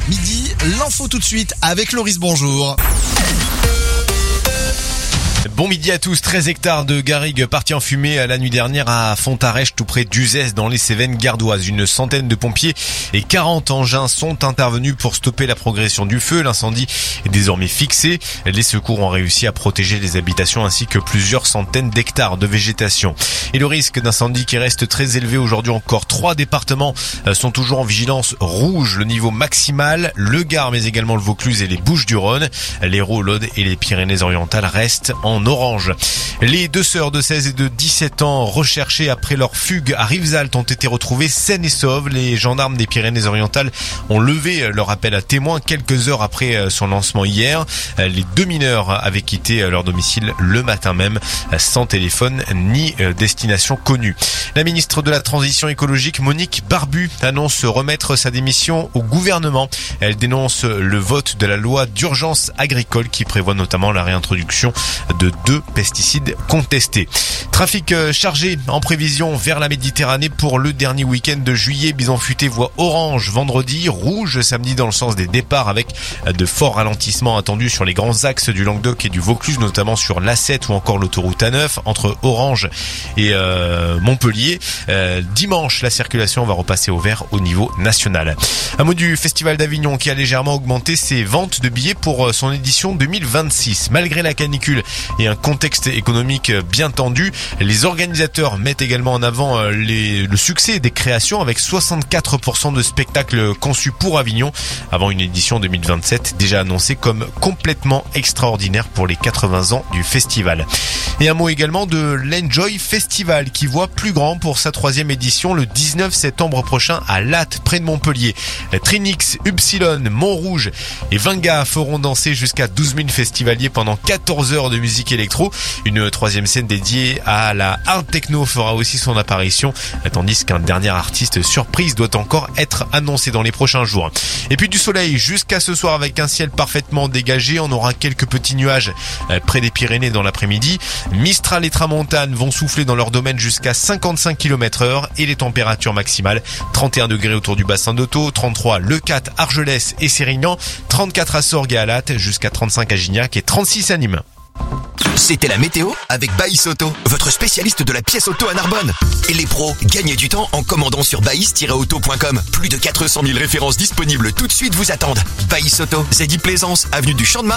midi, l'info tout de suite avec Loris, bonjour. Bon midi à tous. 13 hectares de garrigues partis en fumée la nuit dernière à Fontarèche, tout près d'Uzès, dans les Cévennes gardoises. Une centaine de pompiers et 40 engins sont intervenus pour stopper la progression du feu. L'incendie est désormais fixé. Les secours ont réussi à protéger les habitations ainsi que plusieurs centaines d'hectares de végétation. Et le risque d'incendie qui reste très élevé aujourd'hui encore. 3 départements sont toujours en vigilance rouge, le niveau maximal. Le Gard, mais également le Vaucluse et les Bouches-du-Rhône. L'Hérault, l'Aude et les Pyrénées-Orientales restent en orange. Les 2 sœurs de 16 et de 17 ans recherchées après leur fugue à Rivesaltes ont été retrouvées saines et sauves. Les gendarmes des Pyrénées-Orientales ont levé leur appel à témoins quelques heures après son lancement hier. Les 2 mineurs avaient quitté leur domicile le matin même sans téléphone ni destination connue. La ministre de la Transition écologique, Monique Barbu, annonce remettre sa démission au gouvernement. Elle dénonce le vote de la loi d'urgence agricole qui prévoit notamment la réintroduction de 2 pesticides contestés. Trafic chargé en prévision vers la Méditerranée pour le dernier week-end de juillet. Bison Futé voit orange vendredi, rouge samedi dans le sens des départs avec de forts ralentissements attendus sur les grands axes du Languedoc et du Vaucluse, notamment sur l'A7 ou encore l'autoroute A9 entre Orange et Montpellier. Dimanche, la circulation va repasser au vert au niveau national. Un mot du Festival d'Avignon qui a légèrement augmenté ses ventes de billets pour son édition 2026. Malgré la canicule et un contexte économique bien tendu, les organisateurs mettent également en avant le succès des créations avec 64% de spectacles conçus pour Avignon avant une édition 2027 déjà annoncée comme complètement extraordinaire pour les 80 ans du festival. Et un mot également de l'Enjoy Festival qui voit plus grand pour sa 3e édition le 19 septembre prochain à Latte près de Montpellier. Trinix, Upsilon, Montrouge et Vinga feront danser jusqu'à 12 000 festivaliers pendant 14 heures de musique électro. Une 3e scène dédiée à la hard techno fera aussi son apparition, tandis qu'un dernier artiste surprise doit encore être annoncé dans les prochains jours. Et puis du soleil jusqu'à ce soir avec un ciel parfaitement dégagé. On aura quelques petits nuages près des Pyrénées dans l'après-midi. Mistral et Tramontane vont souffler dans leur domaine jusqu'à 55 km/h et les températures maximales 31 degrés autour du bassin d'Auto, 33 Leucate, Argelès et Sérignan, 34 à Sorgues et à Latte, jusqu'à 35 à Gignac et 36 à Nîmes. C'était la météo avec Baïs Auto, votre spécialiste de la pièce auto à Narbonne. Et les pros, gagnez du temps en commandant sur baïs-auto.com. Plus de 400 000 références disponibles tout de suite vous attendent. Baïs Auto, Zeddy Plaisance, avenue du Champ de Mars.